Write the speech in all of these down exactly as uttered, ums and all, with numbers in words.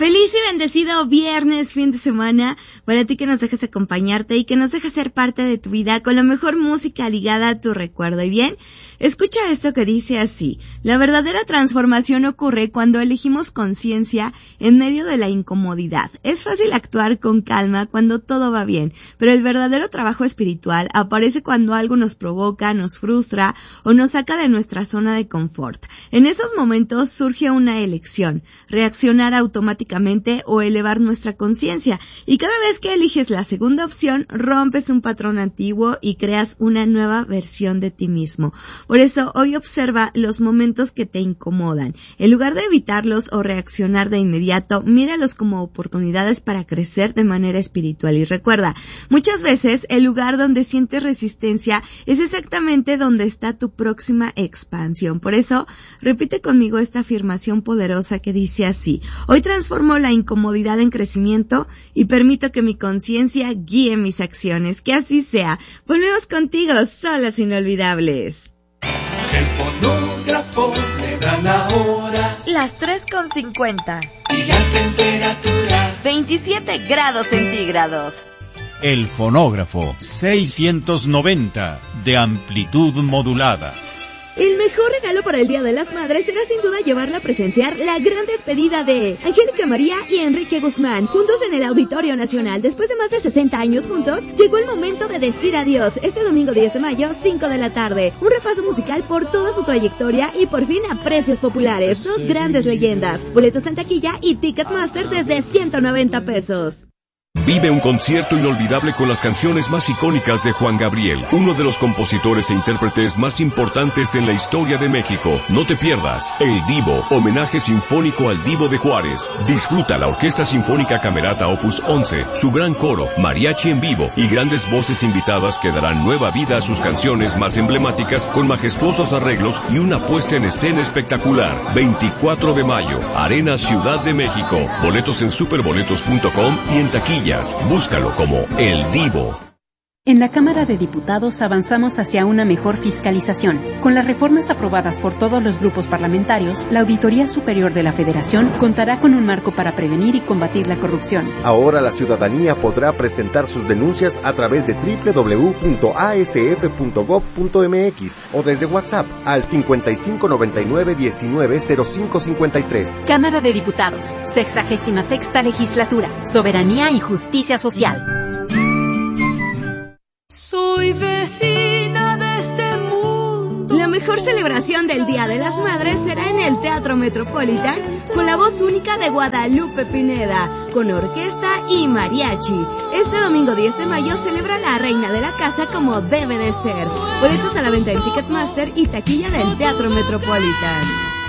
Feliz y bendecido viernes, fin de semana, para ti que nos dejas acompañarte y que nos dejas ser parte de tu vida con la mejor música ligada a tu recuerdo. Y bien, escucha esto que dice así: la verdadera transformación ocurre cuando elegimos conciencia en medio de la incomodidad. Es fácil actuar con calma cuando todo va bien, pero el verdadero trabajo espiritual aparece cuando algo nos provoca, nos frustra o nos saca de nuestra zona de confort. En esos momentos surge una elección: reaccionar automáticamente o elevar nuestra conciencia. Y cada vez que eliges la segunda opción, rompes un patrón antiguo y creas una nueva versión de ti mismo. Por eso, hoy observa los momentos que te incomodan. En lugar de evitarlos o reaccionar de inmediato, míralos como oportunidades para crecer de manera espiritual. Y recuerda, muchas veces el lugar donde sientes resistencia es exactamente donde está tu próxima expansión. Por eso, repite conmigo esta afirmación poderosa que dice así: hoy transformo la incomodidad en crecimiento y permito que mi conciencia guíe mis acciones. Que así sea. Volvemos contigo, solas inolvidables. El fonógrafo le da la hora. Las tres con cincuenta. Y la temperatura. veintisiete grados centígrados. El fonógrafo seiscientos noventa de amplitud modulada. El mejor regalo para el Día de las Madres será sin duda llevarla a presenciar la gran despedida de Angélica María y Enrique Guzmán, juntos en el Auditorio Nacional. Después de más de sesenta años juntos, llegó el momento de decir adiós. Este domingo diez de mayo, cinco de la tarde. Un repaso musical por toda su trayectoria y por fin a precios populares. Dos grandes leyendas. Boletos en taquilla y Ticketmaster desde ciento noventa pesos. Vive un concierto inolvidable con las canciones más icónicas de Juan Gabriel, uno de los compositores e intérpretes más importantes en la historia de México. No te pierdas El Divo, homenaje sinfónico al Divo de Juárez. Disfruta la Orquesta Sinfónica Camerata Opus once, su gran coro, mariachi en vivo y grandes voces invitadas que darán nueva vida a sus canciones más emblemáticas con majestuosos arreglos y una puesta en escena espectacular. veinticuatro de mayo, Arena Ciudad de México. Boletos en superboletos punto com y en taquilla. Búscalo como El Divo. En la Cámara de Diputados avanzamos hacia una mejor fiscalización. Con las reformas aprobadas por todos los grupos parlamentarios, la Auditoría Superior de la Federación contará con un marco para prevenir y combatir la corrupción. Ahora la ciudadanía podrá presentar sus denuncias a través de doble u doble u doble u punto a s f punto gob punto m x o desde WhatsApp al cincuenta y cinco noventa y nueve diecinueve cero cinco cincuenta y tres. Cámara de Diputados, sexagésima sexta Legislatura, Soberanía y Justicia Social. Soy vecina de este mundo. La mejor celebración del Día de las Madres será en el Teatro Metropolitan con la voz única de Guadalupe Pineda, con orquesta y mariachi. Este domingo diez de mayo celebra la reina de la casa como debe de ser. Boletos a la venta en Ticketmaster y taquilla del Teatro Metropolitan.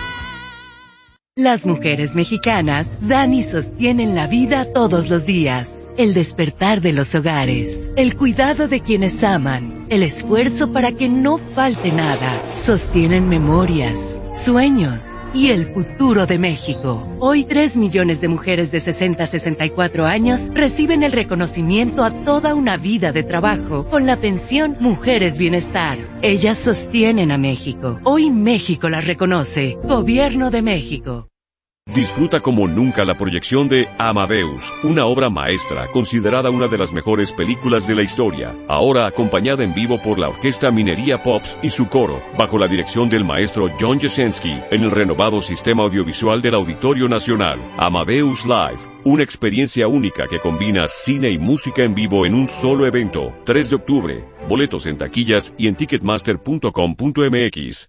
Las mujeres mexicanas dan y sostienen la vida todos los días. El despertar de los hogares, el cuidado de quienes aman, el esfuerzo para que no falte nada, sostienen memorias, sueños y el futuro de México. Hoy tres millones de mujeres de sesenta a sesenta y cuatro años reciben el reconocimiento a toda una vida de trabajo con la pensión Mujeres Bienestar. Ellas sostienen a México. Hoy México las reconoce. Gobierno de México. Disfruta como nunca la proyección de Amadeus, una obra maestra considerada una de las mejores películas de la historia, ahora acompañada en vivo por la Orquesta Minería Pops y su coro, bajo la dirección del maestro John Jasenski, en el renovado sistema audiovisual del Auditorio Nacional. Amadeus Live, una experiencia única que combina cine y música en vivo en un solo evento. tres de octubre, boletos en taquillas y en ticketmaster punto com punto m x.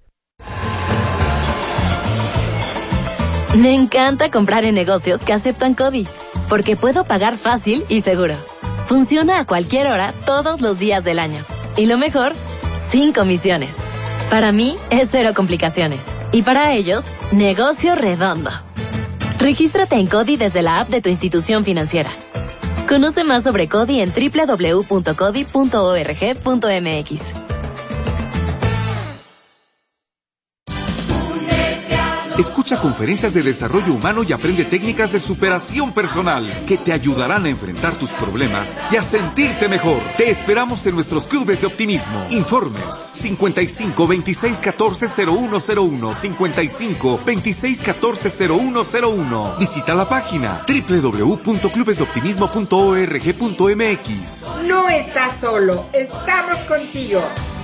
Me encanta comprar en negocios que aceptan CODI, porque puedo pagar fácil y seguro. Funciona a cualquier hora, todos los días del año. Y lo mejor, sin comisiones. Para mí, es cero complicaciones. Y para ellos, negocio redondo. Regístrate en CODI desde la app de tu institución financiera. Conoce más sobre CODI en doble u doble u doble u punto codi punto org punto m x. Únete a Escucha conferencias de desarrollo humano y aprende técnicas de superación personal que te ayudarán a enfrentar tus problemas y a sentirte mejor. Te esperamos en nuestros clubes de optimismo. Informes cincuenta y cinco, veintiséis, catorce, cero uno cero uno, cincuenta y cinco, veintiséis, catorce, cero uno cero uno. Visita la página doble u doble u doble u punto clubes de optimismo punto org punto m x. No estás solo, estamos contigo.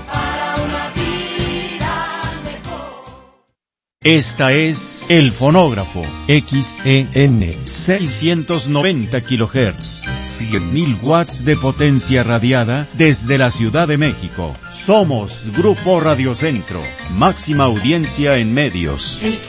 Esta es El Fonógrafo, X E N, seiscientos noventa kilohertz, cien mil watts de potencia radiada desde la Ciudad de México. Somos Grupo Radio Centro, máxima audiencia en medios. El